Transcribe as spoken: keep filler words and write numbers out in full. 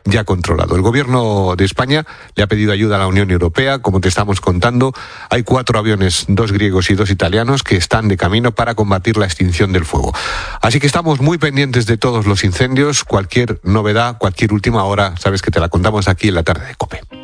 ya controlado. El gobierno de España le ha pedido ayuda a la Unión Europea, como te estamos contando. Hay cuatro aviones, dos griegos y dos italianos, que están de camino para combatir la extinción del fuego. Así que estamos muy pendientes de todos los incendios. Cualquier novedad, cualquier última hora, sabes que te la contamos aquí en la tarde de COPE.